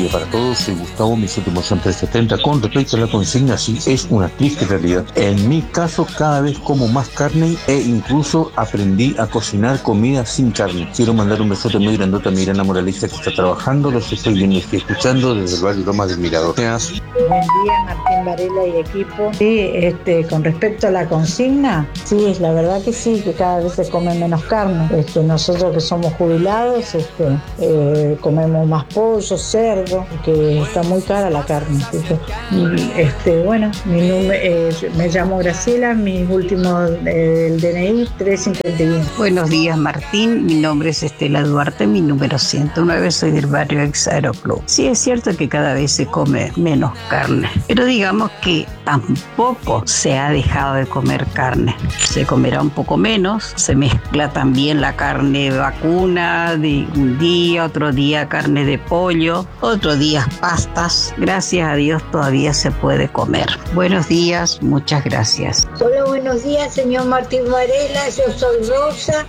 día para todos. Soy Gustavo, mis últimos son 370. Con respecto a la consigna, sí, es una triste realidad. En mi caso, cada vez como más carne e incluso aprendí a cocinar comida sin carne. Quiero mandar un besote muy grandote a mi gran moralista que está trabajando. Los estoy viendo y estoy escuchando desde el barrio Lomas del Mirador. Gracias. Buen día, Martín Varela y equipo. Sí, con respecto a la consigna, sí, es la verdad que sí, que cada vez se come menos carne. Nosotros que somos jubilados, comemos más pollo, cerdo, que está muy cara la carne. Bueno, me llamo Graciela, mi último el DNI 351. Buenos días, Martín, mi nombre es Estela Duarte, mi número 109, soy del barrio Ex Aeroclub. Sí, es cierto que cada vez se come menos carne, pero digamos que tampoco se ha dejado de comer carne. Se comerá un poco menos, se mezcla también la carne vacuna de un día, otro día carne de pollo, otro día pastas. Gracias a Dios todavía se puede comer. Buenos días, muchas gracias. Hola, buenos días, señor Martín Varela, yo soy Rosa,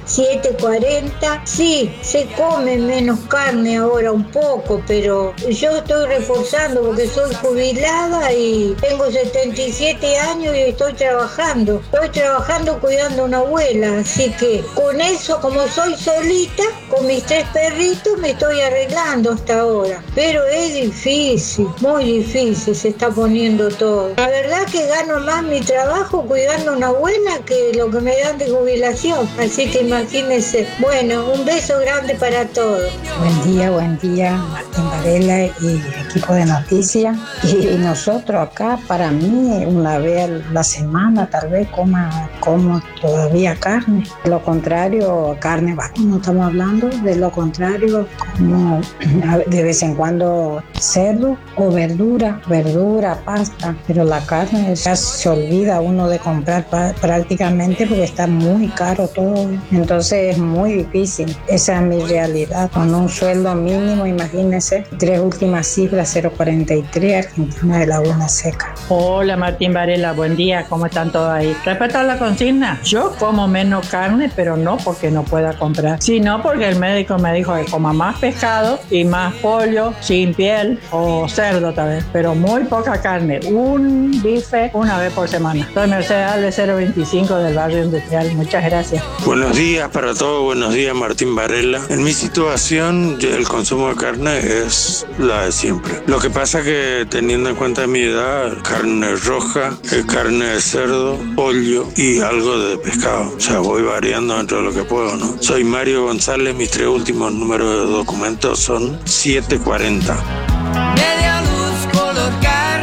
740. Sí, se come menos carne ahora un poco, pero yo estoy reforzando porque soy jubilada y tengo 77 años y estoy trabajando cuidando a una abuela, así que con eso, como soy solita, con mis 3 perritos me estoy arreglando hasta ahora, pero es difícil, muy difícil se está poniendo todo. La verdad que gano más mi trabajo cuidando a una abuela que lo que me dan de jubilación, así que imagínense. Bueno, un beso grande para todos. Buen día, Martín Varela y equipo de noticias. Y nosotros acá, para mí, una vez a la semana tal vez como todavía carne. De lo contrario, carne vacuna, no estamos hablando. De lo contrario, como de vez en cuando cerdo o verdura, pasta. Pero la carne ya se olvida uno de comprar prácticamente porque está muy caro todo. Entonces es muy difícil. Esa es mi realidad. Con un sueldo mínimo, imagínense, 3 últimas cifras, 0,43, Argentina de Laguna Seca. Hola Martín Varela, buen día, ¿cómo están todos ahí? Respecto a la consigna, yo como menos carne, pero no porque no pueda comprar, sino porque el médico me dijo que coma más pescado y más pollo sin piel o cerdo también, pero muy poca carne, un bife una vez por semana. Soy Mercedes Alves 025 del barrio industrial, muchas gracias. Buenos días para todos, buenos días Martín Varela. En mi situación el consumo de carne es la de siempre. Lo que pasa que teniendo en cuenta mi edad, carne roja, carne de cerdo, pollo y algo de pescado. O sea, voy variando dentro de lo que puedo, ¿no? Soy Mario González, mis 3 últimos números de documentos son 740. Media luz, color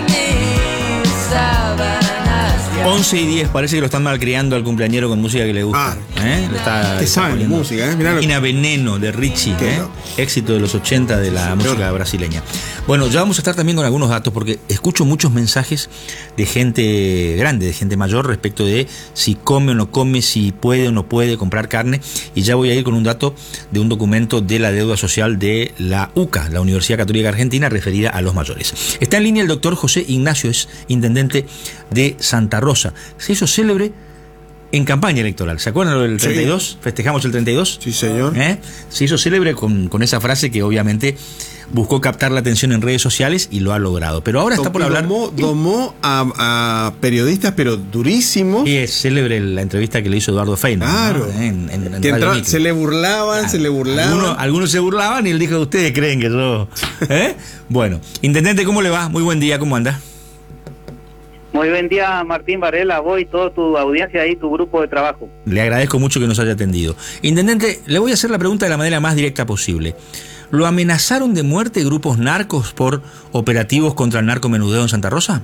carne, sábanas. 11:10, parece que lo están malcriando al cumpleañero con música que le gusta. ¿Qué saben de música? Mirá Veneno de Richie, éxito de los 80 de la música brasileña. Bueno, ya vamos a estar también con algunos datos porque escucho muchos mensajes de gente grande, de gente mayor respecto de si come o no come, si puede o no puede comprar carne, y ya voy a ir con un dato de un documento de la deuda social de la UCA, la Universidad Católica Argentina, referida a los mayores. Está en línea el doctor José Ignacio, es intendente de Santa Rosa. Se hizo célebre en campaña electoral. ¿Se acuerdan lo del 32? Sí. ¿Festejamos el 32? Sí, señor. Se hizo célebre con esa frase que obviamente buscó captar la atención en redes sociales y lo ha logrado. Pero ahora está por hablar... Domó a periodistas, pero durísimos. Y es célebre la entrevista que le hizo Eduardo Feynman. Claro. ¿No? En se le burlaban, claro. Algunos se burlaban y él dijo, ¿ustedes creen que yo...? Bueno, intendente, ¿cómo le va? Muy buen día, ¿cómo anda? Muy buen día, Martín Varela, a vos y toda tu audiencia y tu grupo de trabajo. Le agradezco mucho que nos haya atendido. Intendente, le voy a hacer la pregunta de la manera más directa posible. ¿Lo amenazaron de muerte grupos narcos por operativos contra el narcomenudeo en Santa Rosa?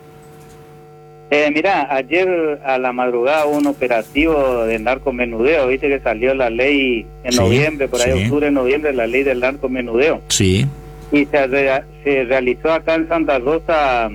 Mira, ayer a la madrugada hubo un operativo de narcomenudeo, viste que salió la ley en noviembre, por ahí octubre, noviembre, la ley del narcomenudeo. Sí. Y se realizó acá en Santa Rosa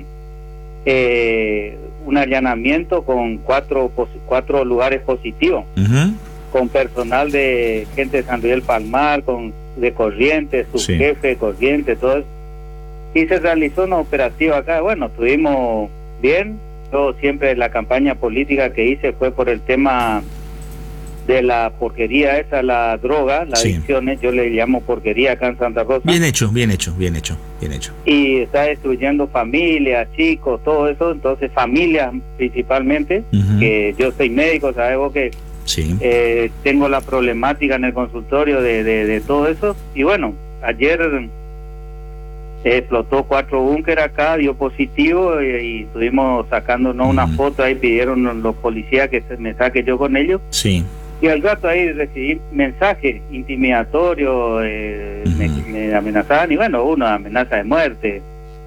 un allanamiento con cuatro lugares positivos, con personal de gente de San Miguel Palmar, de Corrientes, subjefe de Corrientes, todo eso. Y se realizó una operativa acá. Bueno, estuvimos bien. Yo siempre la campaña política que hice fue por el tema de la porquería esa, la droga, las adicciones, yo le llamo porquería acá en Santa Rosa. Bien hecho. Y está destruyendo familias, chicos, todo eso, entonces familias principalmente, que yo soy médico, sabes vos que tengo la problemática en el consultorio de todo eso, y bueno, ayer explotó 4 búnkeres acá, dio positivo, y estuvimos sacándonos una foto ahí, pidieron los policías que me saque yo con ellos. Sí. Y al rato ahí recibí mensajes intimidatorios, me amenazaban, y bueno, una amenaza de muerte,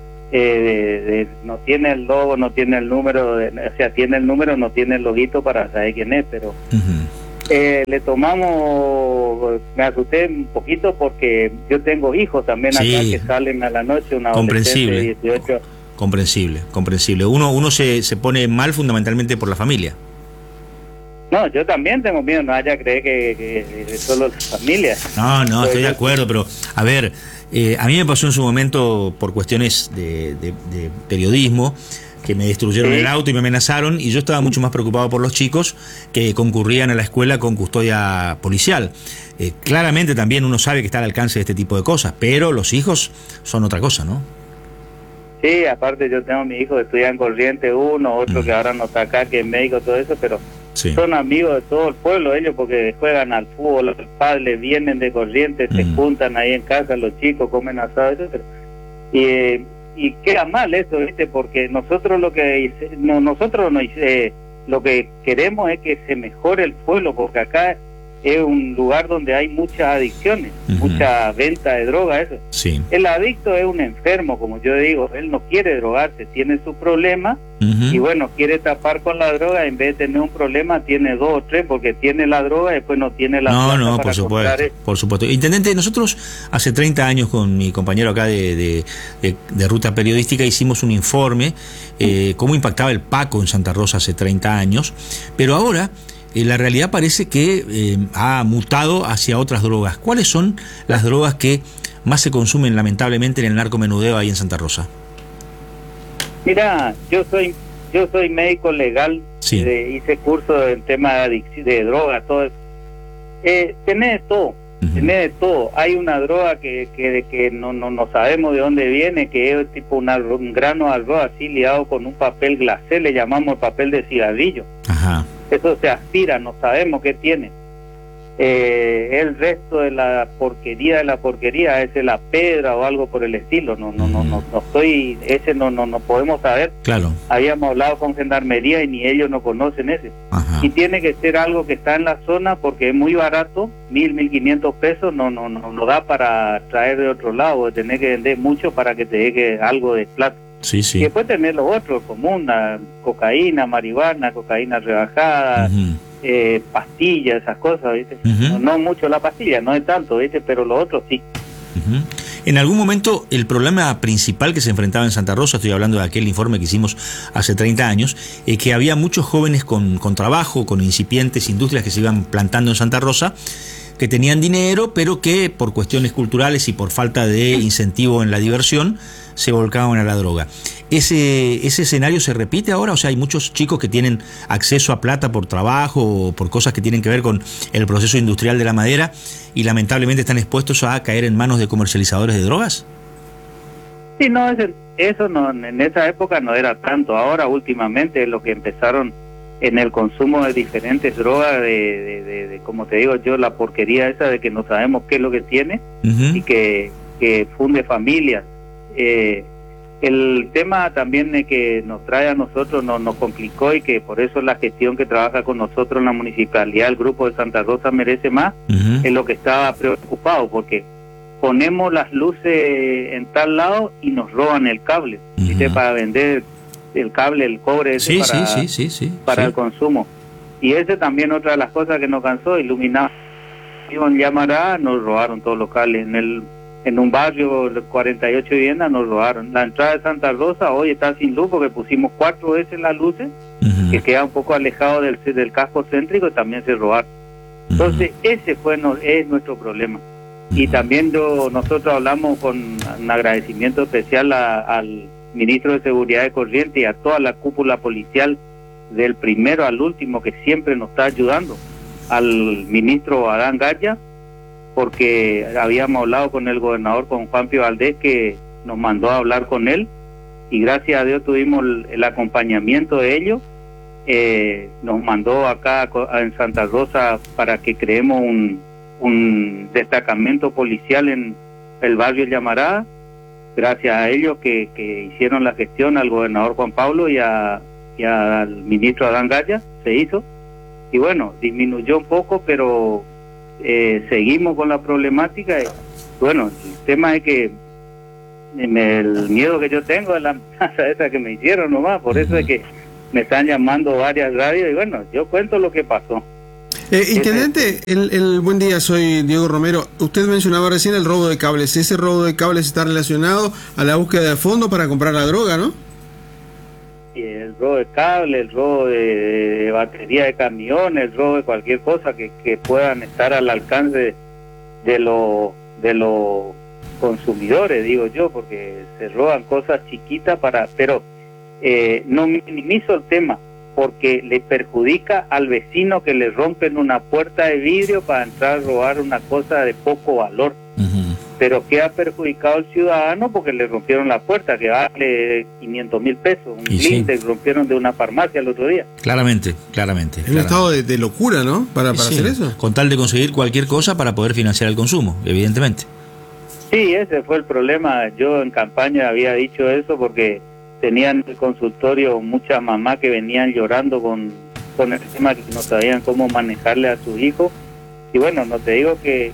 no tiene el logo, no tiene el número, o sea, tiene el número, no tiene el loguito para saber quién es, pero le tomamos, me asusté un poquito porque yo tengo hijos también acá que salen a la noche, una adolescente de 18. Comprensible. Uno se pone mal fundamentalmente por la familia. No, yo también tengo miedo, no haya creer que solo las familias. No, estoy de acuerdo, pero a ver, a mí me pasó en su momento por cuestiones de periodismo, que me destruyeron el auto y me amenazaron, y yo estaba mucho más preocupado por los chicos que concurrían a la escuela con custodia policial. Claramente también uno sabe que está al alcance de este tipo de cosas, pero los hijos son otra cosa, ¿no? Sí, aparte yo tengo a mi hijo que estudia en Corrientes, otro que ahora no está acá, que es médico, todo eso, pero son amigos de todo el pueblo ellos, porque juegan al fútbol, los padres vienen de Corrientes, se juntan ahí en casa, los chicos comen asado, etc. Y queda mal eso, ¿viste? Porque nosotros lo que queremos es que se mejore el pueblo, porque acá es un lugar donde hay muchas adicciones, mucha venta de droga, eso. El adicto es un enfermo, como yo digo, él no quiere drogarse, tiene su problema, y bueno, quiere tapar con la droga, en vez de tener un problema, tiene 2 o 3, porque tiene la droga y después no tiene la plata para por supuesto. Intendente, nosotros hace 30 años con mi compañero acá de Ruta Periodística hicimos un informe, cómo impactaba el Paco en Santa Rosa hace 30 años, pero ahora la realidad parece que ha mutado hacia otras drogas. ¿Cuáles son las drogas que más se consumen lamentablemente en el narcomenudeo ahí en Santa Rosa? Mira, yo soy médico legal, hice curso en tema de adicción, de drogas, todo eso. Tenés de todo. Hay una droga que no sabemos de dónde viene, que es tipo un grano de arroz así liado con un papel glacé, le llamamos papel de cigarrillo. Eso se aspira, no sabemos qué tiene. El resto de la porquería es la pedra o algo por el estilo. No podemos saber. Claro. Habíamos hablado con Gendarmería y ni ellos no conocen ese. Y tiene que ser algo que está en la zona porque es muy barato, 1.500 pesos, no da para traer de otro lado, tener que vender mucho para que te deje algo de plata. Y después tener los otros común, cocaína, marihuana, cocaína rebajada, pastillas, esas cosas, ¿viste? No mucho la pastilla, no es tanto, ¿viste? Pero los otros sí. En algún momento el problema principal que se enfrentaba en Santa Rosa, estoy hablando de aquel informe que hicimos hace 30 años, es que había muchos jóvenes con trabajo, con incipientes industrias que se iban plantando en Santa Rosa, que tenían dinero, pero que por cuestiones culturales y por falta de incentivo en la diversión, se volcaban a la droga. ¿Ese escenario se repite ahora? O sea, hay muchos chicos que tienen acceso a plata por trabajo o por cosas que tienen que ver con el proceso industrial de la madera y lamentablemente están expuestos a caer en manos de comercializadores de drogas. Sí, no, eso no, en esa época no era tanto. Ahora últimamente lo que empezaron en el consumo de diferentes drogas, de como te digo yo, la porquería esa de que no sabemos qué es lo que tiene y que funde familias. El tema también que nos trae a nosotros, nos complicó, y que por eso la gestión que trabaja con nosotros en la municipalidad, el grupo de Santa Rosa merece más, es lo que estaba preocupado, porque ponemos las luces en tal lado y nos roban el cable, ¿viste? Para vender el cable, el cobre ese para el consumo. Y ese también otra de las cosas que nos cansó, iluminar en Yamará, nos robaron todos los cables. En un barrio de 48 viviendas nos robaron. La entrada de Santa Rosa hoy está sin luz porque pusimos 4 veces las luces, que queda un poco alejado del casco céntrico, y también se robaron. Entonces ese es nuestro problema. Y también nosotros hablamos con un agradecimiento especial al ministro de Seguridad de Corrientes y a toda la cúpula policial, del primero al último, que siempre nos está ayudando. al ministro Adán Gaya, porque habíamos hablado con el gobernador, con Juan Pío Valdés, que nos mandó a hablar con él, y gracias a Dios tuvimos el acompañamiento de ellos. Nos mandó acá en Santa Rosa para que creemos un destacamento policial en el barrio Llamarada, gracias a ellos que hicieron la gestión, al gobernador Juan Pablo y al ministro Adán Gaya, se hizo, y bueno, disminuyó un poco, pero seguimos con la problemática. Bueno, el tema es que el miedo que yo tengo es la amenaza esa que me hicieron nomás, por eso es que me están llamando varias radios, y bueno, yo cuento lo que pasó. Intendente, buen día, soy Diego Romero. Usted mencionaba recién el robo de cables. Ese robo de cables está relacionado a la búsqueda de fondos para comprar la droga, ¿no? El robo de cable, el robo de batería de camiones, el robo de cualquier cosa que puedan estar al alcance de los consumidores, digo yo, porque se roban cosas chiquitas pero no minimizo el tema, porque le perjudica al vecino que le rompen una puerta de vidrio para entrar a robar una cosa de poco valor. Pero que ha perjudicado al ciudadano porque le rompieron la puerta, que vale 500.000 pesos, un cliente que rompieron de una farmacia el otro día. Claramente. Es un estado de locura, ¿no? Para hacer eso. Con tal de conseguir cualquier cosa para poder financiar el consumo, evidentemente. Sí, ese fue el problema. Yo en campaña había dicho eso porque tenían en el consultorio muchas mamás que venían llorando con el tema, que no sabían cómo manejarle a sus hijos. Y bueno, no te digo que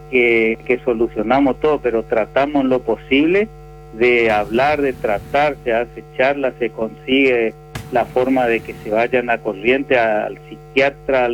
solucionamos todo, pero tratamos lo posible de hablar, de tratar, se hace charla, se consigue la forma de que se vayan a corriente al psiquiatra,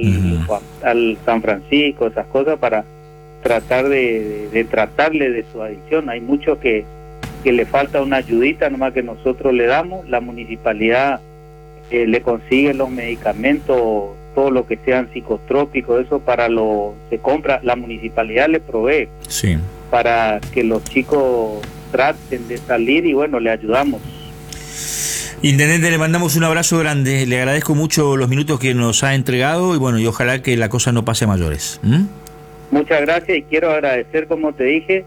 al San Francisco, esas cosas, para tratar de tratarle de su adicción. Hay muchos que le falta una ayudita nomás que nosotros le damos. La municipalidad le consigue los medicamentos, todo lo que sean psicotrópicos, eso se compra, la municipalidad le provee para que los chicos traten de salir, y bueno, le ayudamos. Intendente, le mandamos un abrazo grande, le agradezco mucho los minutos que nos ha entregado, y bueno, y ojalá que la cosa no pase a mayores. Muchas gracias, y quiero agradecer, como te dije,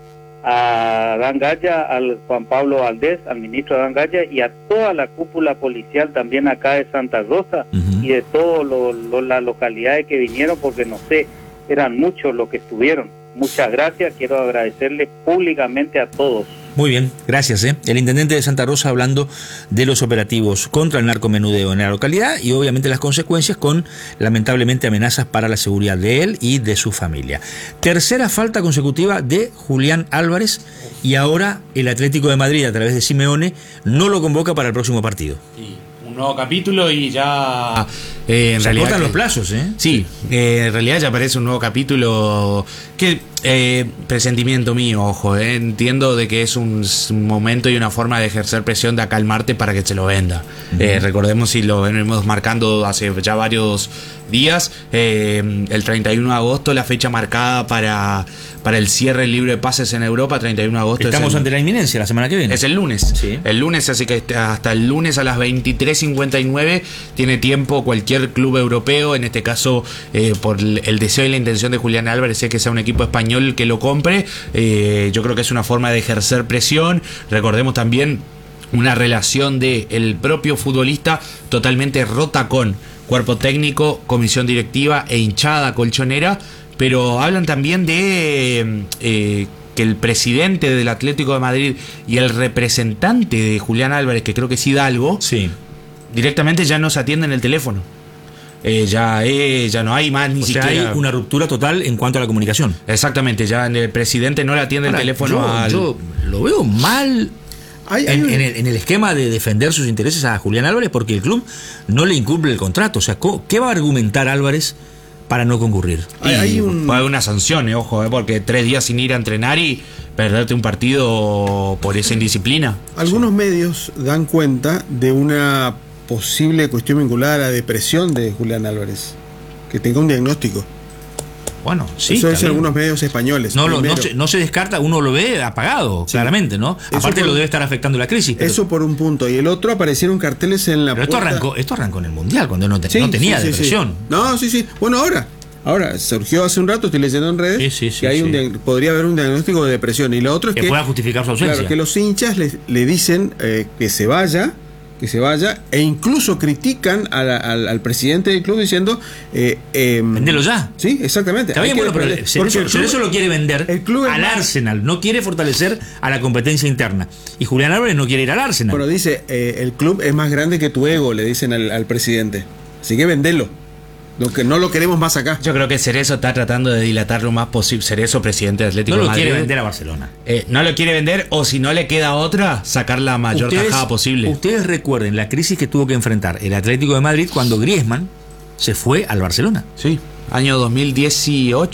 a Adán Gaya, al Juan Pablo Valdés, al ministro Adán Gaya, y a toda la cúpula policial también acá de Santa Rosa, y de todas las localidades que vinieron, porque no sé, eran muchos los que estuvieron. Muchas gracias, quiero agradecerle públicamente a todos. Muy bien, gracias. El intendente de Santa Rosa hablando de los operativos contra el narcomenudeo en la localidad y obviamente las consecuencias con, lamentablemente, amenazas para la seguridad de él y de su familia. Tercera falta consecutiva de Julián Álvarez, y ahora el Atlético de Madrid, a través de Simeone, no lo convoca para el próximo partido. Sí, un nuevo capítulo y ya... en se realidad cortan los plazos, ¿eh? Sí, en realidad ya aparece un nuevo capítulo que... presentimiento mío, ojo, entiendo de que es un momento y una forma de ejercer presión de acá al martes para que se lo venda. Recordemos, si lo venimos marcando hace ya varios días, el 31 de agosto, la fecha marcada para el cierre libre de pases en Europa, 31 de agosto. Estamos ante la inminencia, la semana que viene. Es el lunes. Sí. El lunes, así que hasta el lunes a las 23:59 tiene tiempo cualquier club europeo, en este caso por el deseo y la intención de Julián Álvarez es que sea un equipo español que lo compre. Yo creo que es una forma de ejercer presión. Recordemos también una relación de el propio futbolista totalmente rota con cuerpo técnico, comisión directiva e hinchada colchonera, pero hablan también de que el presidente del Atlético de Madrid y el representante de Julián Álvarez, que creo que es Hidalgo, directamente ya no se atienden el teléfono. Ya no hay más ni siquiera. Hay una ruptura total en cuanto a la comunicación. Exactamente, ya el presidente no le atiende el teléfono. Yo lo veo mal en el esquema de defender sus intereses a Julián Álvarez, porque el club no le incumple el contrato. O sea, ¿qué va a argumentar Álvarez para no concurrir? Hay una sanción, ojo, porque 3 días sin ir a entrenar y perderte un partido por esa indisciplina. Algunos medios dan cuenta de una posible cuestión vinculada a la depresión de Julián Álvarez, que tenga un diagnóstico. Bueno, sí. Eso es algunos medios españoles. No se descarta, uno lo ve apagado, claramente, ¿no? Aparte lo debe estar afectando la crisis. Eso por un punto. Y el otro, aparecieron carteles en la puerta. Esto arrancó en el Mundial, cuando no tenía depresión. Sí. No, sí. Bueno, ahora Ahora, surgió hace un rato, estoy leyendo en redes, que hay podría haber un diagnóstico de depresión. Y lo otro es que pueda justificar su ausencia. Claro, que los hinchas le dicen que se vaya, e incluso critican al presidente del club diciendo vendelo ya. Sí, exactamente. Está bien, bueno, pero Cerezo lo quiere vender al Arsenal, no quiere fortalecer a la competencia interna. Y Julián Álvarez no quiere ir al Arsenal. Bueno, dice, el club es más grande que tu ego, le dicen al presidente. Así que vendelo. No lo queremos más acá. Yo creo que Cerezo está tratando de dilatar lo más posible. Cerezo, presidente de Atlético de Madrid. No lo quiere vender a Barcelona. No lo quiere vender, o si no le queda otra, sacar la mayor tajada posible. Ustedes recuerden la crisis que tuvo que enfrentar el Atlético de Madrid cuando Griezmann se fue al Barcelona. Sí, año 2018.